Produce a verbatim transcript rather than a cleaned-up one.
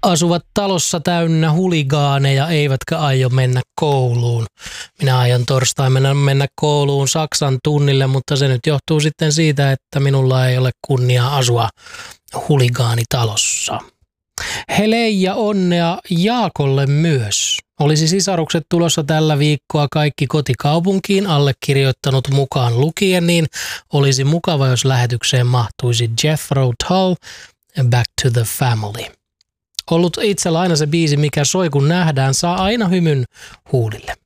asuvat talossa täynnä huligaaneja, eivätkä aio mennä kouluun. Minä aion torstaina mennä kouluun Saksan tunnille, mutta se nyt johtuu sitten siitä, että minulla ei ole kunniaa asua huligaanitalossa. Helei ja onnea Jaakolle myös. Olisi sisarukset tulossa tällä viikkoa kaikki kotikaupunkiin, allekirjoittanut mukaan lukien, niin olisi mukava, jos lähetykseen mahtuisi Jethro Tull, Back to the Family. Ollut itsellä aina se biisi, mikä soi kun nähdään, saa aina hymyn huulille.